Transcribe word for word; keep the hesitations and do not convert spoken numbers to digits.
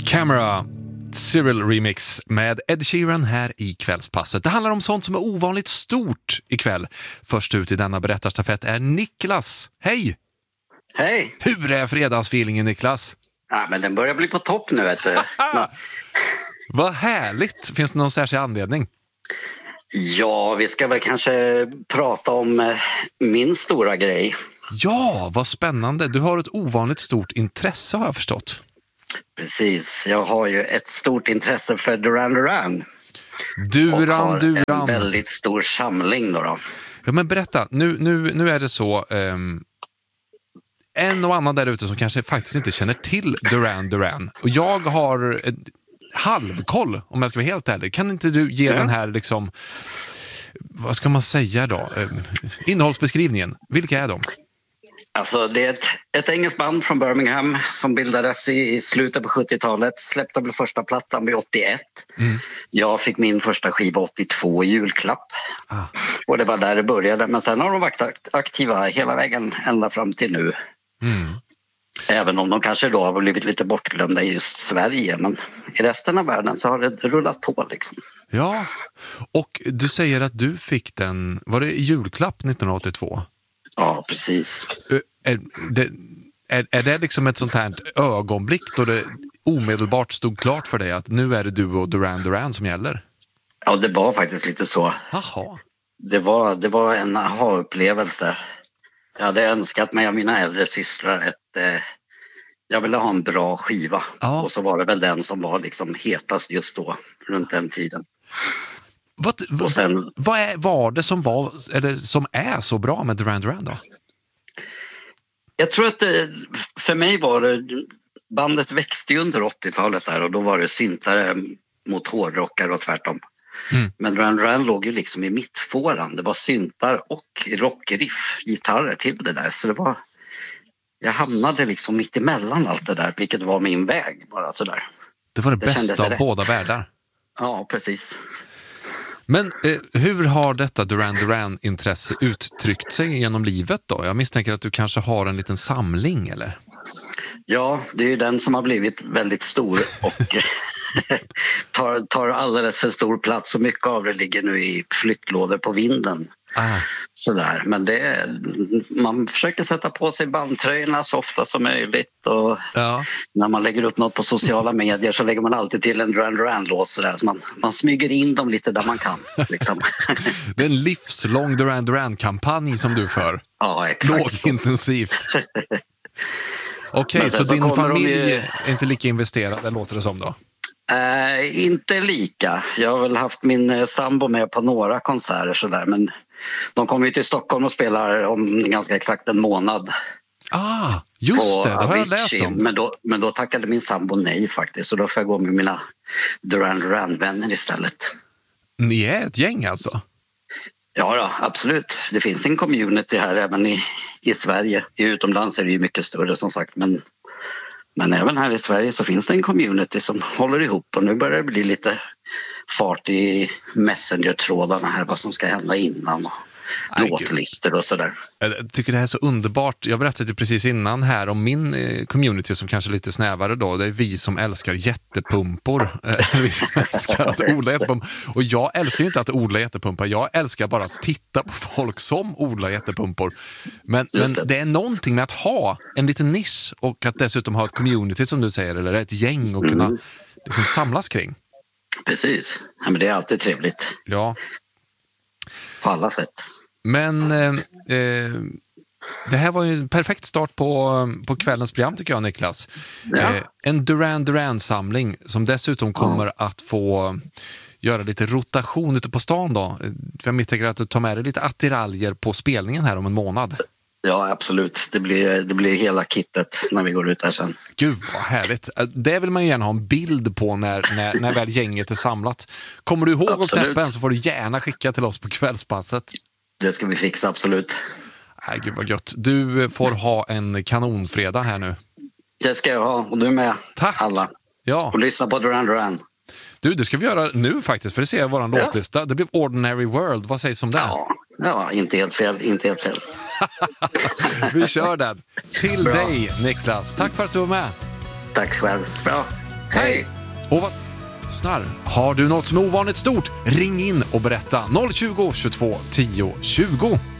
Camera Cyril Remix med Ed Sheeran här i kvällspasset. Det handlar om sånt som är ovanligt stort ikväll. Först ut i denna berättarstafett är Niklas. Hej! Hej! Hur är fredagsfeelingen, Niklas? Ja, men den börjar bli på topp nu, vet du. Vad härligt! Finns det någon särskild anledning? Ja, vi ska väl kanske prata om eh, min stora grej. Ja, vad spännande. Du har ett ovanligt stort intresse, har jag förstått. Precis, jag har ju ett stort intresse för Duran Duran. Duran, och har Duran. en väldigt stor samling då. då. Ja, men berätta. Nu, nu, nu är det så... Um, en och annan där ute som kanske faktiskt inte känner till Duran Duran. Och jag har ett halvkoll, om jag ska vara helt ärlig. Kan inte du ge ja. den här, liksom... Vad ska man säga då? Um, innehållsbeskrivningen. Vilka är de? Alltså det är ett, ett engelskt band från Birmingham som bildades i slutet på sjuttiotalet. Släppte väl första plattan vid åttioett. Mm. Jag fick min första skiva åttiotvå i julklapp. Ah. Och det var där det började. Men sen har de varit aktiva hela vägen ända fram till nu. Mm. Även om de kanske då har blivit lite bortglömda i just Sverige. Men i resten av världen så har det rullat på liksom. Ja, och du säger att du fick den, var det i julklapp nittonhundraåttiotvå? Ja, precis. Är det, är, är det liksom ett sånt här ögonblick då det omedelbart stod klart för dig att nu är det du och Duran Duran som gäller? Ja, det var faktiskt lite så. Aha. Det var, det var en aha-upplevelse. Jag hade önskat mig av mina äldre systrar ett... Eh, jag ville ha en bra skiva. Ja. Och så var det väl den som var liksom hetast just då, runt den tiden. Vad, vad, sen, vad är, var det som var eller som är så bra med Duran Duran då? Jag tror att det, för mig var det, bandet växte ju under åttiotalet där och då var det syntare mot hårdrockare och tvärtom. Mm. Men Duran Duran låg ju liksom i mittfåran. Det var syntar och rockriff, gitarrer till det där. Så det var, jag hamnade liksom mitt emellan allt det där, vilket var min väg bara sådär. Det var det, det bästa av rätt. Båda världar. Ja, precis. Men eh, hur har detta Duran Duran-intresse uttryckt sig genom livet då? Jag misstänker att du kanske har en liten samling, eller? Ja, det är ju den som har blivit väldigt stor och tar, tar alldeles för stor plats. Så mycket av det ligger nu i flyttlådor på vinden. Ah. Sådär. Men det är, man försöker sätta på sig bandtröjorna så ofta som möjligt. Och ja. När man lägger upp något på sociala medier så lägger man alltid till en Duran Duran-låt. Så där. Så man, man smyger in dem lite där man kan. Liksom. Det är en livslång Duran Duran-kampanj som du för. Ja, exakt. Lågintensivt. Okej, okay, så, så din familj ju... är inte lika investerad, det låter det som då? Uh, inte lika. Jag har väl haft min uh, sambo med på några konserter sådär, men de kommer ju till Stockholm och spelar om ganska exakt en månad. Ah, just det, det har jag läst om. Men då, men då tackade min sambo nej faktiskt, så då får jag gå med mina Duran Duran-vänner istället. Ni är ett gäng alltså? Ja då, absolut. Det finns en community här även i, i Sverige. I utomlands är det ju mycket större som sagt, men, men även här i Sverige så finns det en community som håller ihop och nu börjar det bli lite fart i Messenger-trådarna här, vad som ska hända innan och Aj, låtlistor och sådär. Jag tycker det här är så underbart. Jag berättade ju precis innan här om min community som kanske är lite snävare då. Det är vi som älskar jättepumpor. Vi som älskar att odla jättepumpor. Och jag älskar ju inte att odla jättepumpor. Jag älskar bara att titta på folk som odlar jättepumpor. Men, men det. det är någonting med att ha en liten nisch och att dessutom ha ett community som du säger, eller ett gäng och kunna mm. liksom samlas kring. Precis. Ja, men det är alltid trevligt. Ja. På alla sätt. Men eh, eh, det här var ju en perfekt start på, på kvällens program tycker jag, Niklas. Ja. Eh, en Duran Duran-samling som dessutom kommer mm. att få göra lite rotation ute på stan då. Jag misstänker att du tar med dig lite attiraljer på spelningen här om en månad. Ja, absolut. Det blir, det blir hela kittet när vi går ut där sen. Gud vad härligt. Det vill man ju gärna ha en bild på när, när, när väl gänget är samlat. Kommer du ihåg att knäppa en så får du gärna skicka till oss på kvällspasset. Det ska vi fixa, absolut. Nej, gud vad gött. Du får ha en kanonfredag här nu. Det ska jag ha, och du med. Tack. Alla. Ja. Och lyssna på Duran Duran. Du, det ska vi göra nu faktiskt, för det ser jag våran ja. låtlista. Det blir Ordinary World. Vad sägs om det? Ja. Ja, inte helt fel, inte helt fel. Vi kör den. Till Bra. dig, Niklas. Tack för att du var med. Tack själv. Bra. Hej! Och vad lyssnar? Har du något som är ovanligt stort? Ring in och berätta noll tjugo, tjugotvå, tio, tjugo.